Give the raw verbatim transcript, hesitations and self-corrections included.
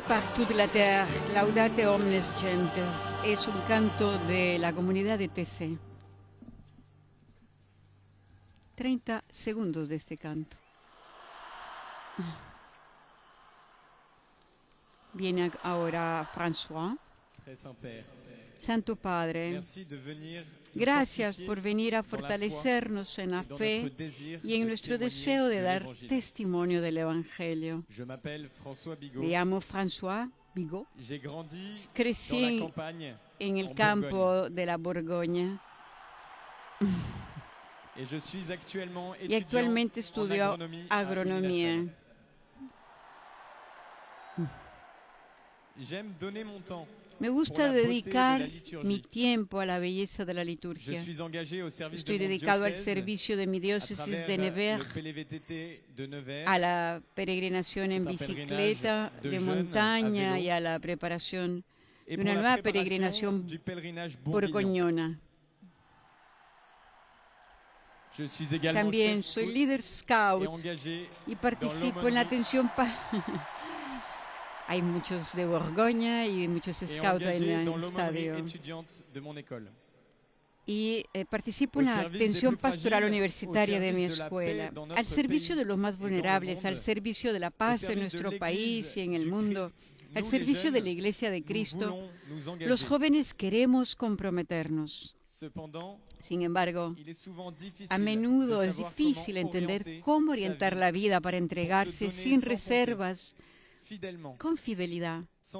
par toute la terre, laudate omnes gentes, es un canto de la comunidad de T C. treinta segundos de este canto. Viene ahora François. Santo Padre, gracias por venir a fortalecernos en la fe y en nuestro deseo de dar testimonio del Evangelio. Me llamo François Bigot. Crecí en el campo de la Borgoña y actualmente estudio agronomía. Me gusta dedicar mi tiempo a la belleza de la liturgia. Estoy dedicado al servicio de mi diócesis de Nevers, a la peregrinación en bicicleta de montaña y a la preparación de una nueva peregrinación borgoñona. También soy líder scout y participo en la atención pa Hay muchos de Borgoña y muchos scouts en el estadio. Y eh, participo en la atención pastoral universitaria de mi escuela, al servicio de los más vulnerables, al servicio de la paz en nuestro país y en el mundo, al servicio de la Iglesia de Cristo. Los jóvenes queremos comprometernos. Sin embargo, a menudo es difícil entender cómo orientar la vida para entregarse sin reservas, con fidelidad,